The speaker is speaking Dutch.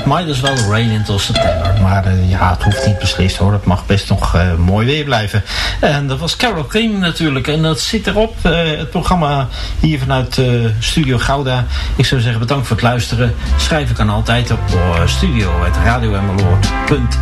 might as well rain until September. Maar ja, het hoeft niet beslist hoor. Het mag best nog mooi weer blijven. En dat was Carole King natuurlijk. En dat zit erop. Het programma hier vanuit Studio Gouda. Ik zou zeggen bedankt voor het luisteren. Schrijven kan altijd op studio@radioemmeloord.nl.